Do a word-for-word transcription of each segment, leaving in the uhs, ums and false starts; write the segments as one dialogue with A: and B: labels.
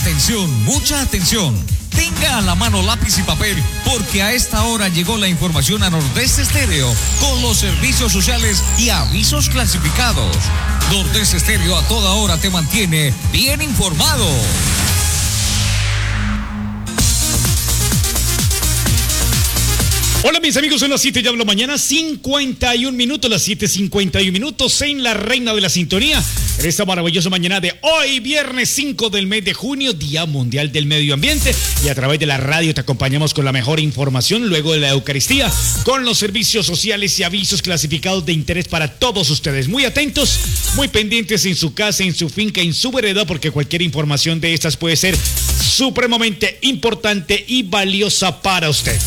A: Atención, mucha atención. Tenga a la mano lápiz y papel, porque a esta hora llegó la información a Nordeste Estéreo, con los servicios sociales y avisos clasificados. Nordeste Estéreo a toda hora te mantiene bien informado.
B: Hola mis amigos, son las siete, ya hablo mañana, cincuenta y un minutos, las siete cincuenta y un minutos en la reina de la sintonía. En esta maravillosa mañana de hoy, viernes cinco del mes de junio, Día Mundial del Medio Ambiente. Y a través de la radio te acompañamos con la mejor información luego de la Eucaristía, con los servicios sociales y avisos clasificados de interés para todos ustedes. Muy atentos, muy pendientes en su casa, en su finca, en su vereda, porque cualquier información de estas puede ser supremamente importante y valiosa para usted.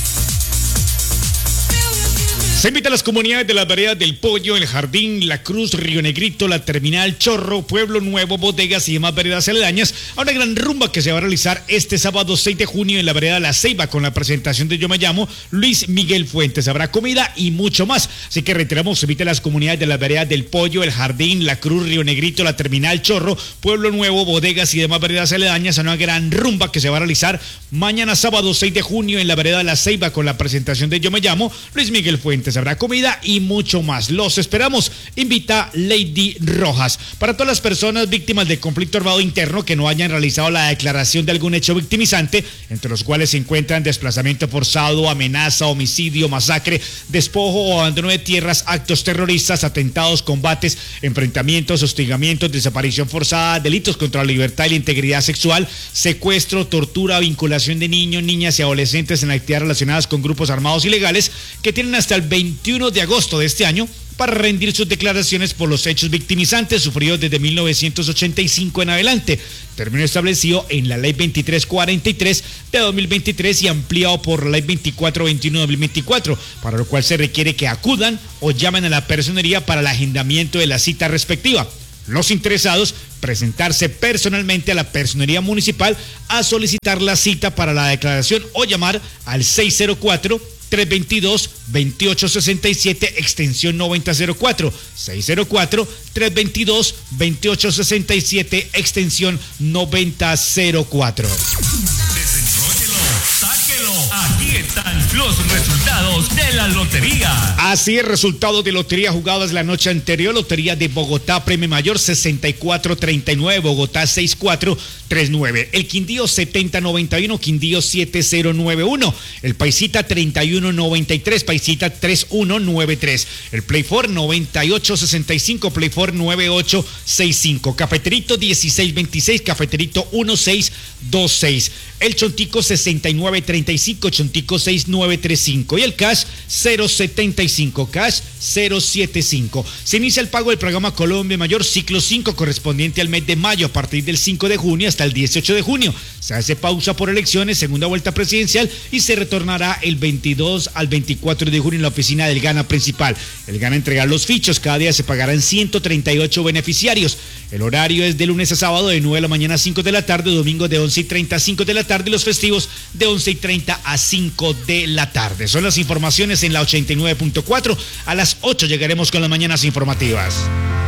B: Se invita a las comunidades de las veredas del Pollo, El Jardín, La Cruz, Río Negrito, La Terminal, Chorro, Pueblo Nuevo, Bodegas y demás veredas aledañas a una gran rumba que se va a realizar este sábado seis de junio en la vereda La Ceiba con la presentación de Yo Me Llamo Luis Miguel Fuentes. Habrá comida y mucho más. Así que reiteramos, se invita a las comunidades de las veredas del Pollo, El Jardín, La Cruz, Río Negrito, La Terminal, Chorro, Pueblo Nuevo, Bodegas y demás veredas aledañas a una gran rumba que se va a realizar mañana sábado seis de junio en la vereda La Ceiba con la presentación de Yo Me Llamo Luis Miguel Fuentes. Habrá comida y mucho más. Los esperamos. Invita Lady Rojas. Para todas las personas víctimas de conflicto armado interno que no hayan realizado la declaración de algún hecho victimizante, entre los cuales se encuentran desplazamiento forzado, amenaza, homicidio, masacre, despojo o abandono de tierras, actos terroristas, atentados, combates, enfrentamientos, hostigamientos, desaparición forzada, delitos contra la libertad y la integridad sexual, secuestro, tortura, vinculación de niños, niñas y adolescentes en actividades relacionadas con grupos armados ilegales, que tienen hasta el veintiuno de agosto de este año para rendir sus declaraciones por los hechos victimizantes sufridos desde mil novecientos ochenta y cinco en adelante, término establecido en la Ley veintitrés cuarenta y tres de dos mil veintitrés y ampliado por la Ley veinticuatro veintiuno de dos mil veinticuatro, para lo cual se requiere que acudan o llamen a la personería para el agendamiento de la cita respectiva. Los interesados presentarse personalmente a la personería municipal a solicitar la cita para la declaración o llamar al seis cero cuatro, tres veintidós, veintiocho sesenta y siete, extensión noventa cero cuatro, seis cero cuatro, tres veintidós, veintiocho sesenta y siete, extensión noventa cero cuatro.
C: Aquí están los resultados de la lotería.
B: Así es, resultados de lotería jugadas la noche anterior. Lotería de Bogotá, premio mayor sesenta y cuatro treinta y nueve, Bogotá sesenta y cuatro treinta y nueve. El Quindío setenta noventa y uno, Quindío setenta noventa y uno. El Paisita treinta y uno noventa y tres, Paisita treinta y uno noventa y tres. El Play cuatro noventa y ocho sesenta y cinco, Play cuatro noventa y ocho sesenta y cinco. Cafeterito dieciséis veintiséis, Cafeterito dieciséis veintiséis. El Chontico sesenta y nueve treinta y cinco, Chontico sesenta y nueve treinta y cinco. Y el Cash cero setenta y cinco, Cash cero setenta y cinco. Se inicia el pago del programa Colombia Mayor ciclo cinco correspondiente al mes de mayo a partir del cinco de junio hasta el dieciocho de junio. Se hace pausa por elecciones, segunda vuelta presidencial, y se retornará el veintidós al veinticuatro de junio en la oficina del Gana principal. El Gana entregará los fichos, cada día se pagarán ciento treinta y ocho beneficiarios. El horario es de lunes a sábado de nueve de la mañana a cinco de la tarde, domingo de once y treinta a cinco de la tarde y los festivos de once y treinta a cinco de la tarde. Son las informaciones en la ochenta y nueve punto cuatro. A las ocho llegaremos con las mañanas informativas.